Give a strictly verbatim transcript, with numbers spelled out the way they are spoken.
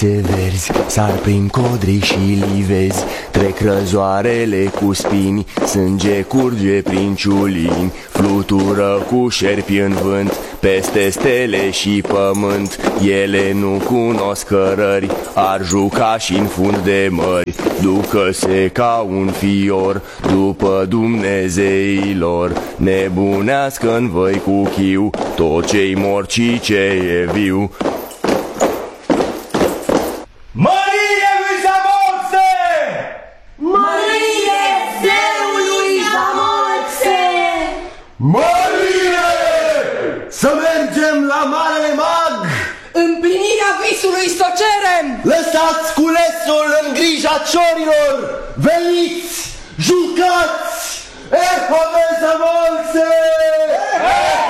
căsuțe verzi sar prin codri și livezi, trec răzoarele cu spini, sânge curge prin ciulini, flutură cu șerpi în vânt, peste stele și pământ. Ele nu cunosc cărări, ar juca și-n fund de mări, ducă-se ca un fior după dumnezeilor. Nebunească-n voi cu chiu tot ce-i mor și ce e viu. Mărie lui Zamolxe! Mărie zeului Zamolxe! Mărie! Să mergem la Marele Mag! Împlinirea visului s-o cerem! Lăsați culesul în grija ciorilor! Veniți! Jucați! Eho de Zamolxe!